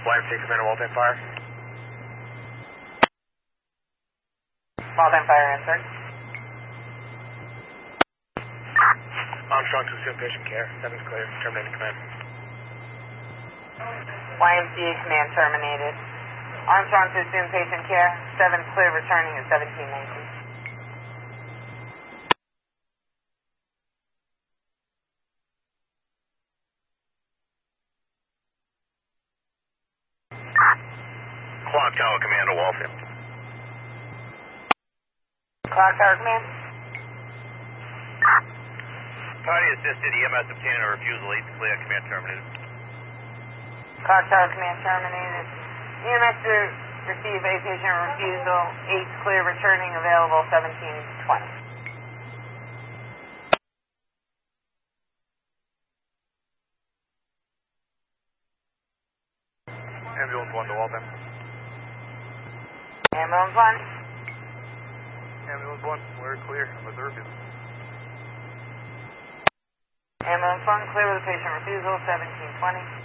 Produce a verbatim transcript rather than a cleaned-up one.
Y M C A, Commander Waltham Fire. Waltham Fire answered. Armstrong to assume patient care. seven's clear. Terminating command. Y M C A command terminated. Armstrong to assume patient care. seven's clear, returning at seventeen nineteen. Clock Tower, Commander Waltham. Clock Tower command. Party assisted, E M S obtained a refusal. eight's clear. Command terminated. Clock Tower command terminated. E M S to receive a patient refusal. eight's clear, returning available seventeen twenty. Ambulance one to Waltham. Ambulance one. Ambulance one, we're clear. I'm with the refusal. Ambulance one, clear with the patient refusal, seventeen twenty.